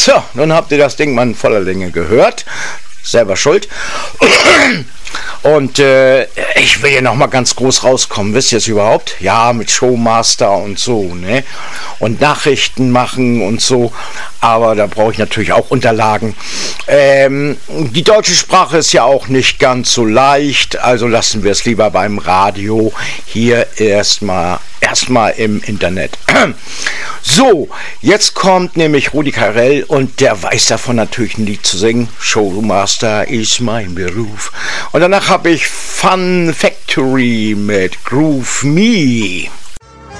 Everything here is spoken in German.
So, nun habt ihr das Ding mal in voller Länge gehört. Selber schuld. Und ich will hier nochmal ganz groß rauskommen. Wisst ihr es überhaupt? Ja, mit Showmaster und so, ne? Und Nachrichten machen und so. Aber da brauche ich natürlich auch Unterlagen. Die deutsche Sprache ist ja auch nicht ganz so leicht. Also lassen wir es lieber beim Radio. Hier erstmal im Internet. So, jetzt kommt nämlich Rudi Carrell und der weiß davon natürlich ein Lied zu singen. Showmaster ist mein Beruf. Und danach habe ich Fun Factory mit Groove Me.